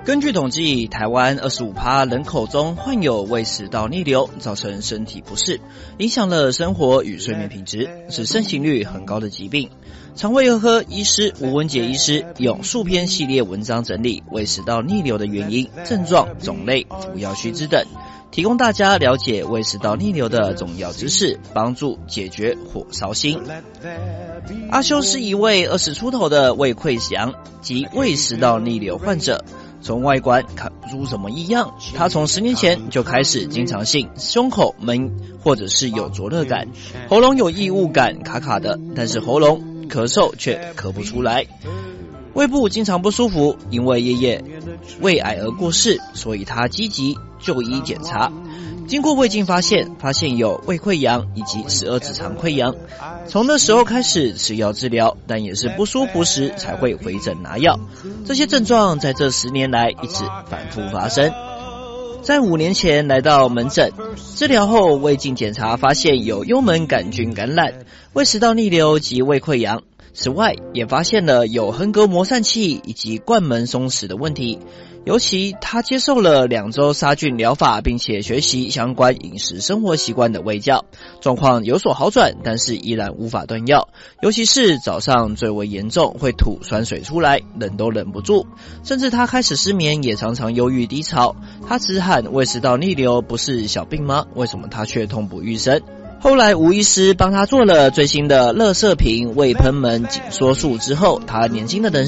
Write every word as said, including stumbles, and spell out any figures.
根据统计，台湾 百分之二十五 人口中患有胃食道逆流，造成身体不适，影响了生活与睡眠品质，是盛行率很高的疾病。肠胃科医师吴文杰医师用数篇系列文章整理胃食道逆流的原因、症状、种类、服药须知等，提供大家了解胃食道逆流的重要知识，帮助解决火烧心。阿修是一位二十出头的胃溃疡及胃食道逆流患者，从外观看不出什么异样。他从十年前就开始经常性胸口闷或者是有灼热感，喉咙有异物感卡卡的，但是喉咙咳嗽却咳不出来。胃部经常不舒服，因为爷爷胃癌而过世，所以他积极就医检查。经过胃镜发现，发现有胃溃疡以及十二指肠溃疡。从那时候开始吃药治疗，但也是不舒服时才会回诊拿药。这些症状在这十年来一直反复发生。在五年前来到门诊治疗后，胃镜检查发现有幽门杆菌感染、胃食道逆流及胃溃疡。此外，也发现了有横膈膜疝气以及灌门松弛的问题。尤其他接受了两周杀菌疗法，并且学习相关饮食生活习惯的卫教，状况有所好转，但是依然无法断药。尤其是早上最为严重，会吐酸水出来，忍都忍不住。甚至他开始失眠，也常常忧郁低潮。他直喊胃食道逆流不是小病吗？为什么他却痛不欲生？后来吴医师帮他做了最新的垃圾瓶胃喷门紧缩术之后，他年轻的人